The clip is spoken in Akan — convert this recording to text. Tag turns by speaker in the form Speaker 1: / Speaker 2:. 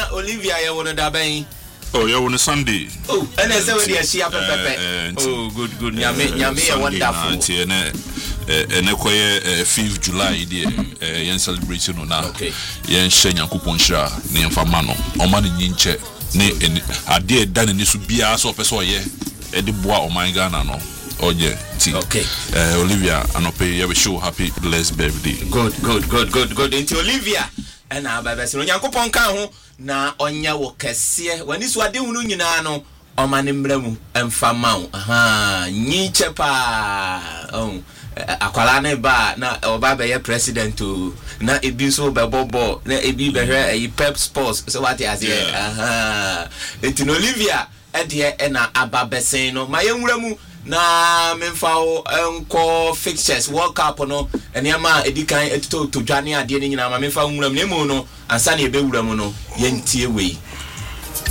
Speaker 1: na Olivia ya wona da ben.
Speaker 2: Oh, you on a Sunday.
Speaker 1: Oh, and I say we she pepe. Oh, good. Nyame ya wonderful.
Speaker 2: And acquire 5th July there, yen celebration on now. Okay. Yen Shenya Kuponsha, name for Mano, or money ninche, ne, a dear done in this would be as of a so ye, Eddie Bois or my Ghana no. Oh yeah, okay. Olivia, and I'll pay you show happy blessed birthday. Good. Into Olivia. And now, baby, so Yanko Ponka, na onya wo kese wani so ade hunu nyina no o manembramu emfa mawo nyi chepa akwala na ba na oba be ye president o na ebi so be bobo na ebi be hwe pep sports so what as here etino Olivia e na ababesen no mayenwuramu na memfa o enko fixtures World Cup no enema edikan etito to dwane ade ni nyina ma memfa nwuram na emu no ansa na ebe wuramu no yentie wei